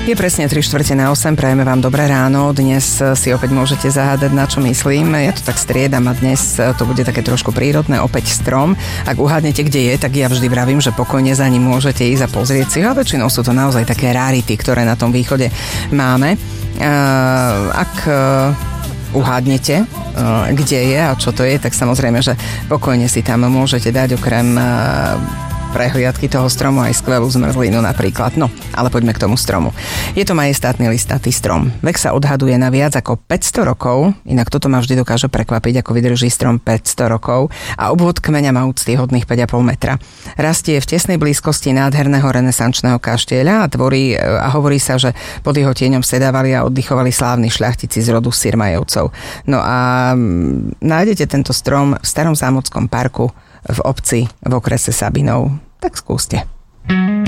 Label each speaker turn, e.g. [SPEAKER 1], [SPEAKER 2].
[SPEAKER 1] Je presne 7:45, prajeme vám dobré ráno. Dnes si opäť môžete zahádať, na čo myslím. Ja to tak striedam a dnes to bude také trošku prírodné, opäť strom. Ak uhádnete, kde je, tak ja vždy vravím, že pokojne za ním môžete ísť a pozrieť si ho. A väčšinou sú to naozaj také rarity, ktoré na tom východe máme. Ak uhádnete, kde je a čo to je, tak samozrejme, že pokojne si tam môžete dať okrem prehliadky toho stromu aj skvelú zmrzlinu napríklad. No, ale poďme k tomu stromu. Je to majestátny listatý strom. Vek sa odhaduje na viac ako 500 rokov, inak toto ma vždy dokáže prekvapiť, ako vydrží strom 500 rokov a obvod kmeňa má úctyhodných 5,5 metra. Rastie v tesnej blízkosti nádherného renesančného kaštieľa a hovorí sa, že pod jeho tieňom sedávali a oddychovali slávni šľachtici z rodu Sirmajovcov. No a nájdete tento strom v Starom zámockom parku v obci v okrese Sabinov. Tak skúste.